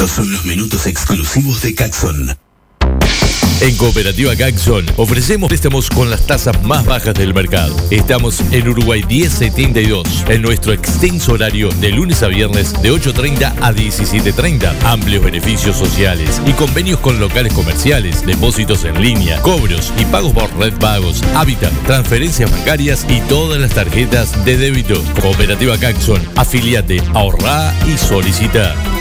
Estos son los minutos exclusivos de Caxon. En Cooperativa Caxon ofrecemos préstamos con las tasas más bajas del mercado. Estamos en Uruguay 1072, en nuestro extenso horario de lunes a viernes de 8:30 a 17:30. Amplios beneficios sociales y convenios con locales comerciales, depósitos en línea, cobros y pagos por red pagos, hábitat, transferencias bancarias y todas las tarjetas de débito. Cooperativa Caxon, afiliate, ahorrá y solicita.